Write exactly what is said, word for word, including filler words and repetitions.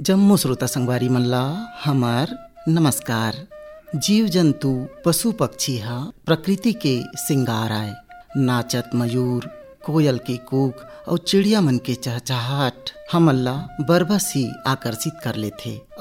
जम्मू श्रोता संगवारी मन ला हमार नमस्कार। जीव जंतु पशु पक्षी हा प्रकृति के सिंगार आए। नाचत मयूर, कोयल के कूक और चिड़िया मन के चहचहाट हमन ला बरबस ही आकर्षित कर लेथे।